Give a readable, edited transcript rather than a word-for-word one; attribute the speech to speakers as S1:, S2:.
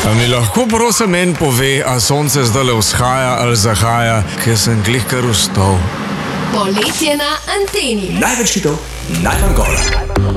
S1: A mi lahko prosim en pove, a sonce zdajle vzhaja ali zahaja, ker sem glih kar vstal.
S2: Poletje na anteni.
S3: Največ hitov, najmanj govora.